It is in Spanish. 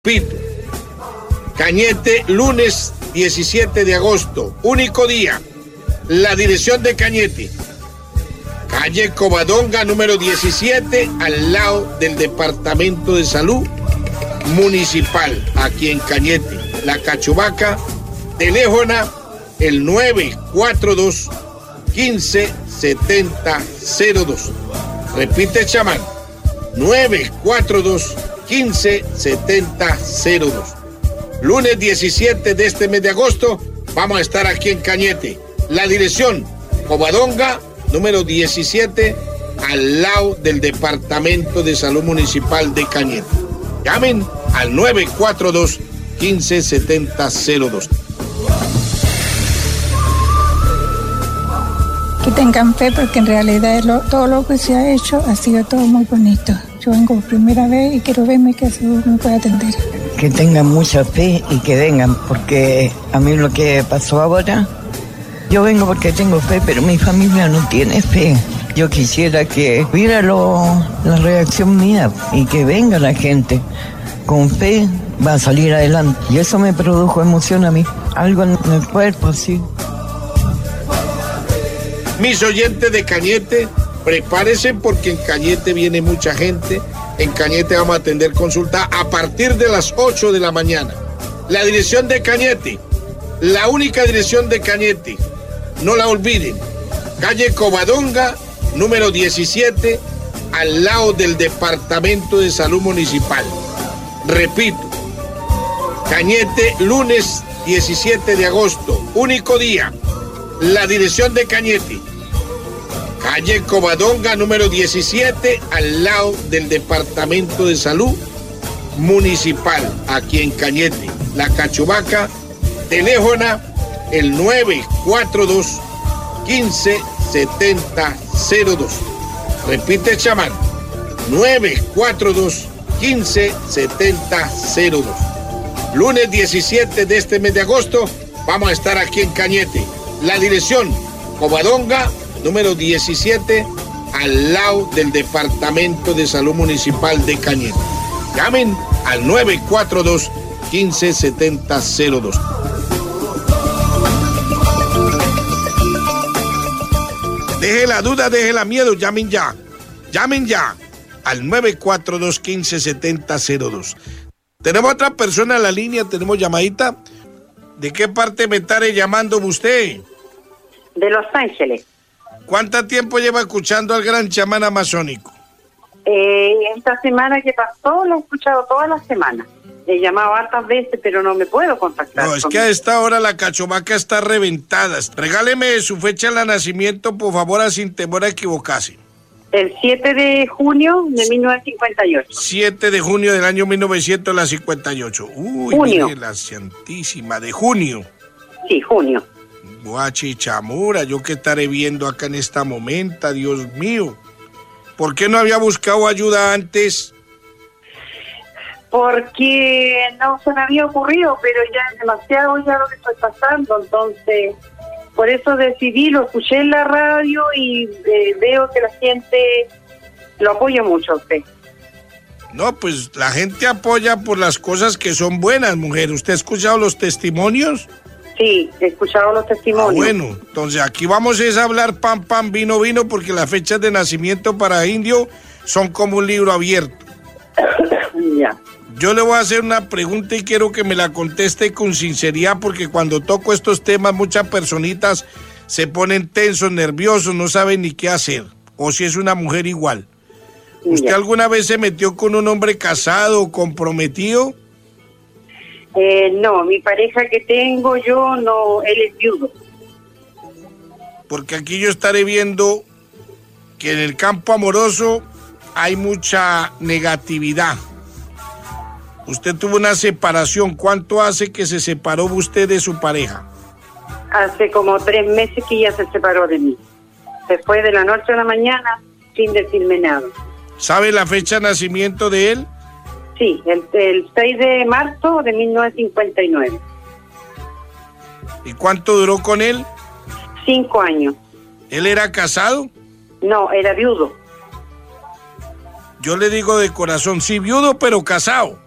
Repito, Cañete, lunes 17 de agosto, único día. La dirección de Cañete, calle Covadonga, número 17, al lado del Departamento de Salud Municipal, aquí en Cañete. La Cachubaca, teléfono el 942-157002. Repite, chamán, 942-157002. Lunes 17 de este mes de agosto vamos a estar aquí en Cañete. La dirección, Covadonga, número 17, al lado del Departamento de Salud Municipal de Cañete. Llamen al 942-157002. Que tengan fe, porque en realidad todo lo que se ha hecho ha sido todo muy bonito. Yo vengo por primera vez y quiero verme que seguro me puede atender. Que tengan mucha fe y que vengan, porque a mí lo que pasó ahora, yo vengo porque tengo fe, pero mi familia no tiene fe. Yo quisiera que viera la reacción mía y que venga la gente. Con fe va a salir adelante. Y eso me produjo emoción a mí. Algo en el cuerpo, sí. Mis oyentes de Cañete, prepárense porque en Cañete viene mucha gente. En Cañete vamos a atender consulta a partir de las 8 de la mañana. La dirección de Cañete, la única dirección de Cañete, no la olviden. Calle Covadonga, número 17, al lado del Departamento de Salud Municipal. Repito, Cañete, lunes 17 de agosto, único día. La dirección de Cañete, calle Covadonga, número 17, al lado del Departamento de Salud Municipal, aquí en Cañete. La Cachubaca, teléfono el 942-157002. Repite, chamán, 942-157002. Lunes 17 de este mes de agosto vamos a estar aquí en Cañete. La dirección, Covadonga, número 17, al lado del Departamento de Salud Municipal de Cañete. Llamen al 942-157002. Deje la duda, deje la miedo, llamen ya. Llamen ya al 942-157002. Tenemos otra persona en la línea, tenemos llamadita. ¿De qué parte me estaré llamando usted? De Los Ángeles. ¿Cuánto tiempo lleva escuchando al gran chamán amazónico? Esta semana que pasó lo he escuchado toda la semana. He llamado hartas veces, pero no me puedo contactar. No, es que a esta hora la Cachubaca está reventada. Regáleme su fecha de nacimiento, por favor, sin temor a equivocarse. El 7 de junio de 1958. 7 de junio del año 1958. Uy, junio. Mire, la santísima, de junio. Sí, junio. Guachichamura, yo que estaré viendo acá en esta momenta, Dios mío. ¿Por qué no había buscado ayuda antes? Porque no se me había ocurrido, pero ya es demasiado ya lo que estoy pasando, entonces por eso decidí, lo escuché en la radio y veo que la gente lo apoya mucho a usted. No, pues la gente apoya por las cosas que son buenas, mujer. ¿Usted ha escuchado los testimonios? Sí, he escuchado los testimonios. Bueno, entonces aquí vamos a hablar pan, pan, vino, vino, porque las fechas de nacimiento para indio son como un libro abierto. Ya. Yo le voy a hacer una pregunta y quiero que me la conteste con sinceridad, porque cuando toco estos temas muchas personitas se ponen tensos, nerviosos, no saben ni qué hacer, o si es una mujer igual. ¿Usted alguna vez se metió con un hombre casado o comprometido? No, mi pareja que tengo yo, no, él es viudo. Porque aquí yo estaré viendo que en el campo amoroso hay mucha negatividad. Usted tuvo una separación. ¿Cuánto hace que se separó usted de su pareja? Hace como 3 meses que ella se separó de mí. Se fue de la noche a la mañana sin decirme nada. ¿Sabe la fecha de nacimiento de él? Sí, el 6 de marzo de 1959. ¿Y cuánto duró con él? 5 años. ¿Él era casado? No, era viudo. Yo le digo de corazón, sí, viudo, pero casado.